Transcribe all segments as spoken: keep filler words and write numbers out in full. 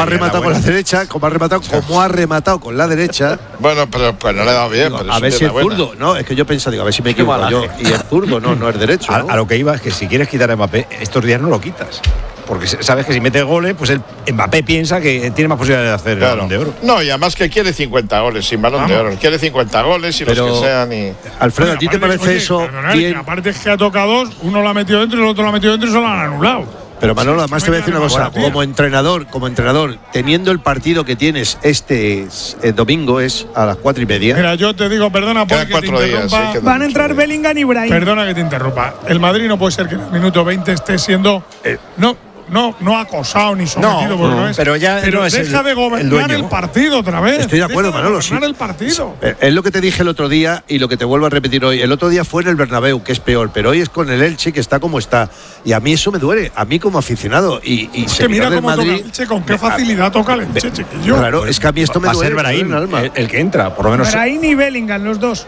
ha rematado con la derecha, como ha rematado, como ha rematado con la derecha. Bueno, pero pues no le he dado bien. Digo, pero a ver si es buena. zurdo. No, es que yo pensaba, digo, a ver si me equivoco yo. Y es zurdo, no, no es derecho. A, ¿no? a lo que iba es que si quieres quitar a Mbappé, estos días no lo quitas. Porque sabes que si mete goles, pues el Mbappé piensa que tiene más posibilidades de hacer Claro. el Balón de Oro. No, y además que quiere cincuenta goles sin Balón Vamos. de Oro. Quiere cincuenta goles y Pero, los que sean. Y... Alfredo, ¿a ti te Aparte, parece oye, eso perdonad, bien? que aparte es que ha tocado dos, uno lo ha metido dentro y el otro lo ha metido dentro y se lo han anulado. Pero Manolo, además te voy a decir una cosa, Bueno, como entrenador, como entrenador, teniendo el partido que tienes este eh, domingo es a las cuatro y media. Mira, yo te digo, perdona Quedan porque te cuatro días, interrumpa. sí, quedan Van a muchos entrar días. Bellingham y Brahim. Perdona que te interrumpa. El Madrid no puede ser que en el minuto veinte esté siendo Eh. no no no acosado ni sometido, No, porque no no, es. pero ya pero no es deja el- de el gobernar dueño. el, partido otra vez. Estoy de acuerdo, Deja Manolo, de gobernar sí. el partido. Eh, Es lo que te dije el otro día y lo que te vuelvo a repetir hoy. El otro día fue en el Bernabéu, que es peor, pero hoy es con el Elche, que está como está. Y a mí eso me duele, a mí como aficionado. Y, y Es que mira seguidor del cómo toca Madrid. el Elche, con qué facilidad toca el Elche, chiquillo. Claro, es que a mí esto me Va a duele. ser me duele Brahim el alma. el, el que entra, por lo menos. Brahim y Bellingham, los dos.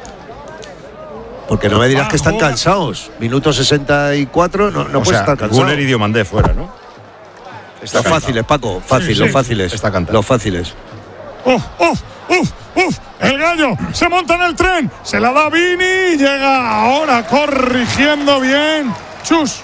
Porque no me dirás Ah, que están joder. cansados. Minuto sesenta y cuatro, no, no o puedes sea, estar cansado. Güler y Diomandé fuera, ¿no? Está Los cantado. fáciles, Paco, fácil, Sí, sí. los fáciles. Está cantado. Los fáciles. ¡Uf, uf, uf, uf! El gallo se monta en el tren, se la da Vini, llega ahora corrigiendo bien. Chus.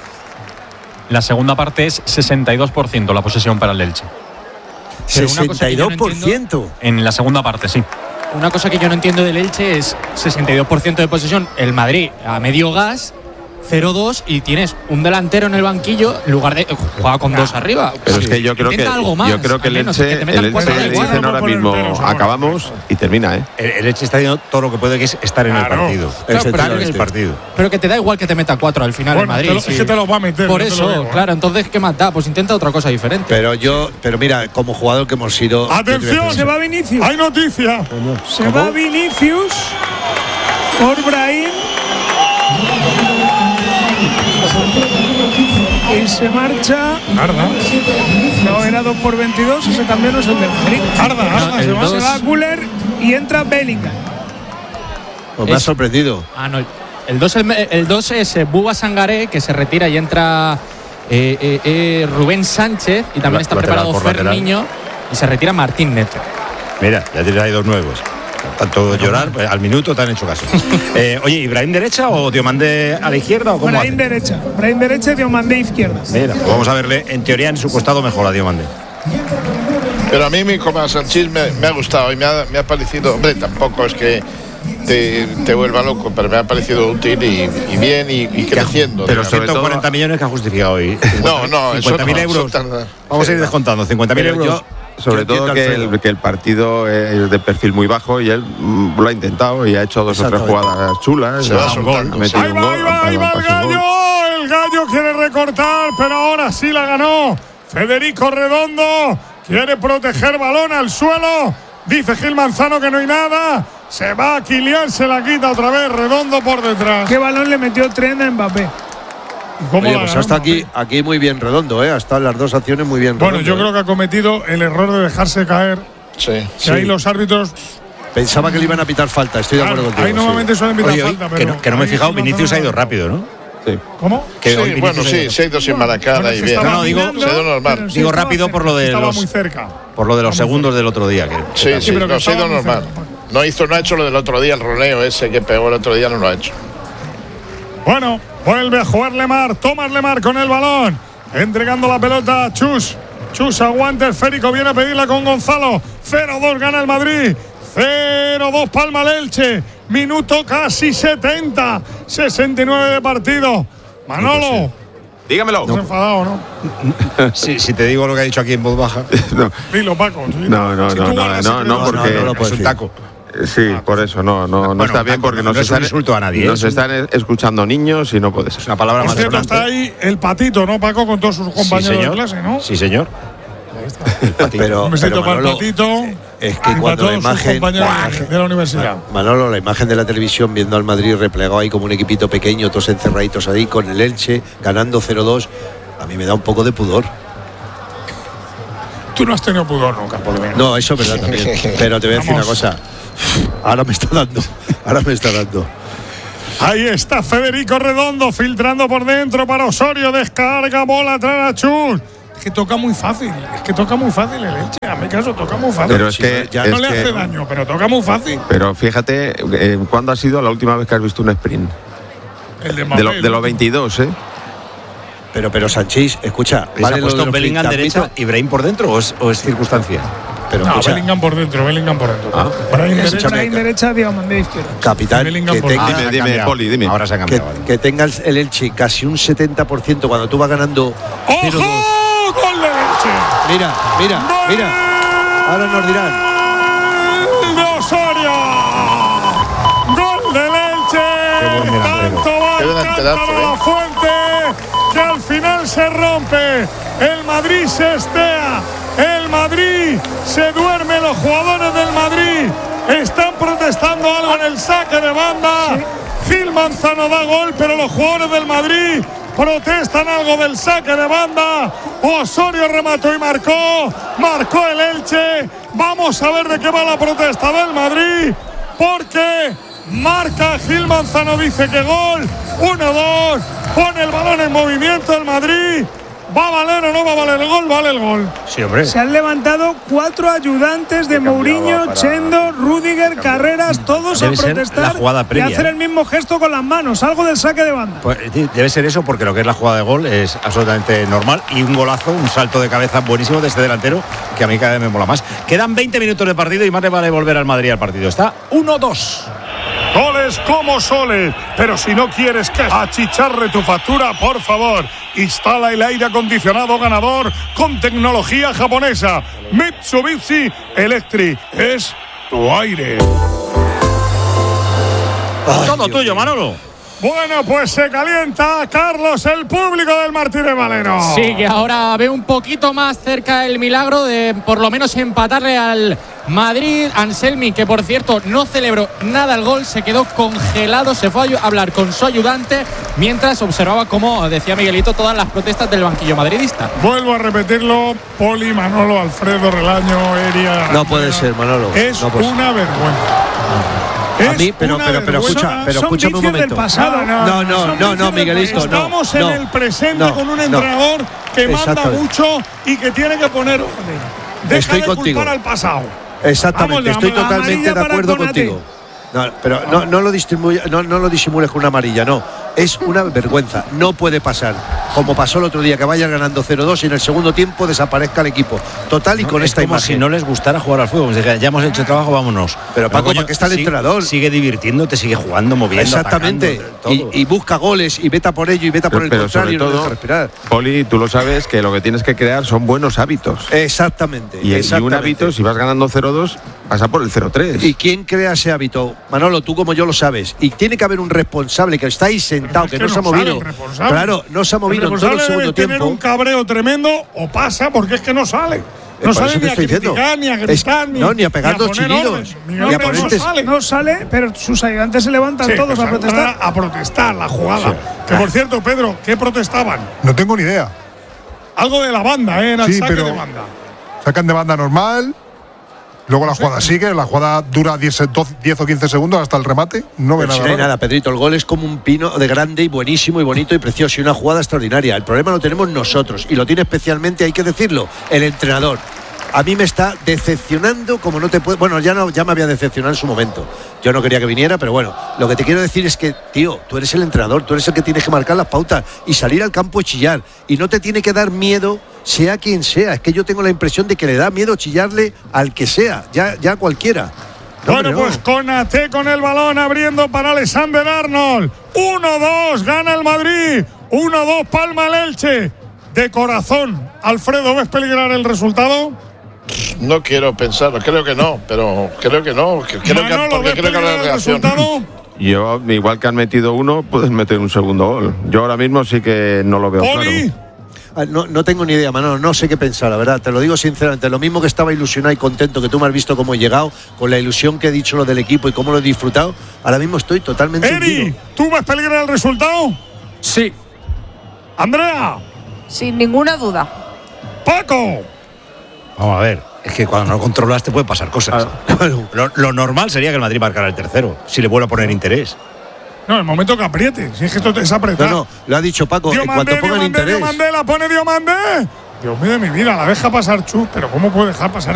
La segunda parte es sesenta y dos por ciento la posesión para el Elche. Pero una cosa sesenta y que yo dos no por entiendo- ciento. En la segunda parte, sí. Una cosa que yo no entiendo del Elche es sesenta y dos por ciento de posesión. El Madrid a medio gas, cero dos, y tienes un delantero en el banquillo en lugar de juega con dos arriba. Pero es que yo creo que Intenta algo más, yo creo que al el menos, Elche, que te metan el cuatro Elche da dicen igual. no ahora poner mismo peros ahora. acabamos y termina, ¿eh? El, el Elche está haciendo todo lo que puede, que es estar en Claro. el partido. Claro, pero Estar en que- el partido. Pero que te da igual que te meta cuatro al final Bueno, el Madrid. te lo- sí. es que te los va a meter. Por no te lo eso, digo, ¿eh? claro, entonces ¿qué más da? Pues intenta otra cosa diferente. Pero yo, pero mira, como jugador que hemos sido. Atención, Se va Vinicius. hay noticia. Se va Vinicius por Brahim. Y se marcha. Arda, No, era dos por veintidós. Ese también no es el del Madrid. Arda, Arda, el se va. dos. Se va Güler y entra Bellingham. Pues me ha Es- sorprendido. Ah, no. El dos el, el dos es eh, Bouba Sangaré, que se retira y entra eh, eh, eh, Rubén Sánchez. Y también La- está lateral preparado por lateral. Ferniño. Y se retira Martín Neto. Mira, ya tienes ahí dos nuevos. Tanto llorar, pues, al minuto te han hecho caso. eh, oye, ¿Ibrahim derecha o Diomandé a la izquierda o cómo Brahim hace? derecha. Brahim derecha y Diomandé izquierda. Mira, pues vamos a verle, en teoría en su costado mejor a Diomandé. Pero a mí, mi como a Sanchís, me, me ha gustado y me ha, me ha parecido. Hombre, tampoco es que te, te vuelva loco, pero me ha parecido útil y, y bien y, y creciendo. pero digamos. sobre ciento cuarenta todo- millones que ha justificado hoy. No, no, eso cincuenta mil no, euros. eso tan- Vamos a ir sí, descontando, cincuenta mil Pero euros. yo- Sobre Yo todo entiendo, que Alfredo. el, que el partido es de perfil muy bajo y él mm, lo ha intentado y ha hecho dos o tres Exactamente. jugadas chulas. Se va ha- soltando, ha metido Ahí un va, gol, ahí va, ha ahí va el pasado un gol. gallo. El gallo quiere recortar, pero ahora sí la ganó. Federico Redondo quiere proteger balón al suelo. Dice Gil Manzano que no hay nada. Se va a Kylian, se la quita otra vez. Redondo por detrás. ¿Qué balón le metió Tren a Mbappé? ¿Cómo Oye, la pues ganó hasta Mbappé? aquí, aquí muy bien redondo, ¿eh? Hasta las dos acciones muy bien Bueno, redondo. yo ¿eh? creo que ha cometido el error de dejarse caer. Sí. Que ahí los árbitros. Pensaba que le iban a pitar falta, estoy de Claro, acuerdo contigo. ahí normalmente sí. suelen pitar Oye, oye, falta, que, pero. no, que no me he ahí fijado, Gil Vinicius ha Manzano ido no. rápido, ¿no? Sí. ¿Cómo? Que Sí, hoy Vinicius bueno, ha sí, ido- se ha ido sin mala cara Bueno, y es que bien. estaba No, no, digo- mirando, se ha ido normal. pero sí Digo estaba rápido por lo de Estaba los- muy cerca. Por lo de los Estaba muy segundos del otro día. Que, Sí, sí, pero que no, se ha ido estaba muy normal. cerca. No hizo, no ha hecho lo del otro día, el roleo ese que pegó el otro día, no lo ha hecho. Bueno, vuelve a jugar Lemar. Tomás Lemar con el balón. Entregando la pelota a Chus. Chus aguanta, esférico, viene a pedirla con Gonzalo. cero dos gana el Madrid. cero dos palma el Elche. Minuto casi setenta. sesenta y nueve de partido. Manolo. Dígamelo. Estás enfadado, ¿no? si, si te digo lo que ha dicho aquí en voz baja, No, Dilo, Paco. sí. no, no, Si no, tú no, guardas no, secretos- no, porque no lo puedo es un decir. taco. Eh, Sí, por eso no, no, no Bueno, está bien taco, porque no nos es un están, insulto a nadie, nos ¿eh? están escuchando niños y no puede ser. Es una palabra Por más cierto, está ahí el patito, ¿no, Paco? Con todos sus compañeros sí, de señor. clase, ¿no? Sí, señor. Pero, Un besito pero para el Manolo, patito. es y que para cuando la todos sus imagen, compañeros la de- imagen- de la universidad. Manolo, la imagen de la televisión viendo al Madrid replegado ahí como un equipito pequeño, todos encerraditos ahí con el Elche, ganando cero dos, a mí me da un poco de pudor. Tú no has tenido pudor nunca, por lo menos. No, eso es verdad también. Pero te voy a decir una Vamos. cosa. Ahora me está dando. Ahora me está dando. Ahí está Federico Redondo filtrando por dentro para Osorio. Descarga bola atrás a Chus. Es que toca muy fácil, es que toca muy fácil el Elche. A mi caso toca muy fácil. Pero es que ya es no le que, hace daño, pero toca muy fácil. Pero fíjate, eh, ¿cuándo ha sido la última vez que has visto un sprint? El de, De, lo, de los veintidós, ¿eh? Pero, pero Sanchís, escucha, ¿Se vale ha lo puesto de los Bellingham treinta derecha y Brahim por dentro o es, o es circunstancia? Pero No, escucha, Bellingham por dentro, Bellingham por dentro. Ah. Brahim Es derecha. Brahim derecha, Diomandé izquierda. capitán, Bellingham que por tenga, Ah, Dime, se ha dime, cambiado. Poli, dime. Ahora se ha que, cambiado. vale. que tenga el, el Elche casi un setenta por ciento cuando tú vas ganando cero dos. ¡Ojo! ¡Gol de Elche! Mira, mira, mira. Ahora nos dirán. ¡Gol de Osorio! ¡Gol del Elche! buen delantero. Tanto va Qué el delanterazo, cántaro de ¿eh? la Fuente que al final se rompe. El Madrid se estea. El Madrid se duerme. Los jugadores del Madrid están protestando algo en el saque de banda. Gil Manzano da gol, pero los jugadores del Madrid protestan algo del saque de banda. Osorio remató y marcó. Marcó el Elche. Vamos a ver de qué va la protesta del Madrid. Porque marca Gil Manzano, dice que gol. uno dos. Pone el balón en movimiento el Madrid. ¿Va a valer o no va a valer el gol? Vale el gol. Sí, hombre. Se han levantado cuatro ayudantes de Mourinho, para- Chendo, Rudiger, Carreras, todos Debe a ser protestar la jugada previa, y hacer ¿eh? el mismo gesto con las manos, algo del saque de banda. Pues, eh, debe ser eso porque lo que es la jugada de gol es absolutamente normal y un golazo, un salto de cabeza buenísimo de este delantero que a mí cada vez me mola más. Quedan veinte minutos de partido y más le vale volver al Madrid al partido. Está uno dos. Goles como soles. Pero si no quieres que achicharre tu factura, por favor, instala el aire acondicionado ganador con tecnología japonesa. Mitsubishi Electric es tu aire. Ay, Todo Dios tuyo, mío. Manolo. Bueno, pues se calienta, Carlos, el público del Martínez Valero. Sí, que ahora ve un poquito más cerca el milagro de por lo menos empatarle al Madrid. Anselmi, que por cierto no celebró nada el gol, se quedó congelado, se fue a hablar con su ayudante mientras observaba, como decía Miguelito, todas las protestas del banquillo madridista. Vuelvo a repetirlo, Poli, Manolo, Alfredo, Relaño, Eria. No puede ser, Manolo. Es No puede ser. una vergüenza. A mí, Es pero, una pero, pero vergüenza. escucha, pero Son escúchame un vicios del momento. pasado. No, no, no, Son no, vicios del Miguelito, no. Estamos en no, el presente no, con un no. entrenador que manda Exactamente. mucho y que tiene que poner orden. Deja Estoy de contigo. culpar al pasado. Exactamente, Vamos, estoy la totalmente amarilla de para acuerdo Konate. contigo. No, pero no, no, lo distribuye- no, no lo disimules con una amarilla, no. Es una vergüenza. No puede pasar. Como pasó el otro día, que vayas ganando cero dos y en el segundo tiempo desaparezca el equipo. Total y No, con es esta como imagen. si no les gustara jugar al fútbol. Como si dijera, ya hemos hecho trabajo, vámonos. Pero, Paco, coño, ¿para qué está el sigue- entrenador? Sigue divirtiéndote, sigue jugando, moviendo. Exactamente. atacando, Y, todo. y busca goles y vete a por ello y vete a por Pero, el pero contrario sobre y no deja todo, respirar. Poli, tú lo sabes que lo que tienes que crear son buenos hábitos. Exactamente. Y, y un exactamente. hábito, si vas ganando cero dos, pasa por el cero tres. ¿Y quién crea ese hábito? Manolo, tú como yo lo sabes. Y tiene que haber un responsable que está ahí sentado, Es que, que no se ha no sale movido. el responsable. Claro, no se ha movido El en todo el responsable segundo debe tener tiempo. un cabreo tremendo o pasa porque es que no sale. Eh, No por sale eso ni te a estoy diciendo. criticar, ni a Es- gritar, ni, no, ni a pegar ni dos poner chillidos. orden. Ni Miguel a Ángel ponerte- no sale. No sale, pero sus ayudantes se levantan Sí, todos pues a protestar. A protestar la jugada. Que por cierto, Pedro, ¿qué protestaban? No tengo ni idea. Algo de la banda, ¿eh? Era el Sí, saque pero- de banda. Sacan de banda normal. Luego la jugada sigue, la jugada dura diez, doce, diez o quince segundos hasta el remate. No ve Pero si nada. no hay raro. nada, Pedrito. El gol es como un pino de grande y buenísimo y bonito y precioso y una jugada extraordinaria. El problema lo tenemos nosotros y lo tiene especialmente, hay que decirlo, el entrenador. A mí me está decepcionando como no te puede. Bueno, ya no, ya me había decepcionado en su momento. Yo no quería que viniera, pero bueno, lo que te quiero decir es que, tío, tú eres el entrenador, tú eres el que tienes que marcar las pautas y salir al campo y chillar. Y no te tiene que dar miedo, sea quien sea. Es que yo tengo la impresión de que le da miedo chillarle al que sea, ya, ya cualquiera. No, Bueno, hombre, no. pues Konate con el balón abriendo para Alexander Arnold. uno dos, gana el Madrid. uno dos, palma el Elche. De corazón, Alfredo, ¿ves peligrar el resultado? No quiero pensarlo, creo que no, pero creo que no. que- Creo que, Manolo, porque ¿ves creo que habrá peligrar el reacción. resultado? Yo, igual que han metido uno, puedes meter un segundo gol. Yo ahora mismo sí que no lo veo Poli. claro. Ah, No, no tengo ni idea, Manolo, no sé qué pensar, la verdad, te lo digo sinceramente, lo mismo que estaba ilusionado y contento que tú me has visto cómo he llegado, con la ilusión que he dicho lo del equipo y cómo lo he disfrutado, ahora mismo estoy totalmente Eri, hundido. ¿tú ves peligrar el resultado? Sí. Andrea, Sin ninguna duda. Paco. Vamos a ver, es que cuando no controlas te pueden pasar cosas. Claro. Lo, lo normal sería que el Madrid marcara el tercero, si le vuelve a poner interés. No, el momento que apriete, si es que esto es apretar. No, no, lo ha dicho Paco, en Diomandé, cuanto pongan Diomandé, interés. Diomandé, la pone Diomandé. Dios mío de mi vida, la deja pasar Chus, pero ¿cómo puede dejar pasar